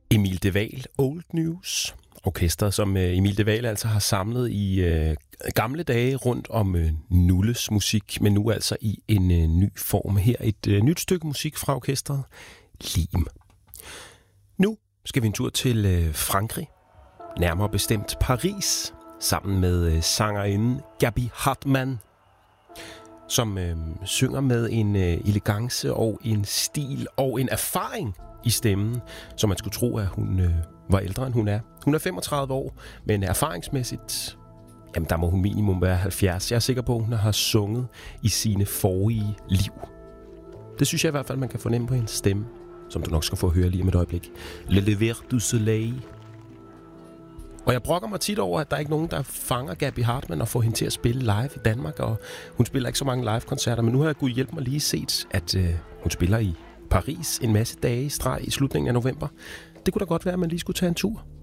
Emil de Waal, Old News. Orkestret, som Emil de Waal altså har samlet i gamle dage rundt om Nulles musik, men nu altså i en ny form. Her et nyt stykke musik fra orkestret, Lim. Nu skal vi en tur til Frankrig, nærmere bestemt Paris, sammen med sangerinden Gaby Hartmann, som synger med en elegance og en stil og en erfaring i stemmen, så man skulle tro, at hun var ældre, end hun er. Hun er 35 år, men erfaringsmæssigt, jamen der må hun minimum være 70. Jeg er sikker på, at hun har sunget i sine forrige liv. Det synes jeg i hvert fald, man kan fornemme på hendes stemme, som du nok skal få at høre lige om et øjeblik. Le Lever du Soleil. Og jeg brokker mig tit over, at der ikke er nogen, der fanger Gaby Hartmann og får hende til at spille live i Danmark, og hun spiller ikke så mange live-koncerter, men nu har jeg gud hjælpe mig lige set, at hun spiller i Paris en masse dage i streg i slutningen af november. Det kunne da godt være, at man lige skulle tage en tur.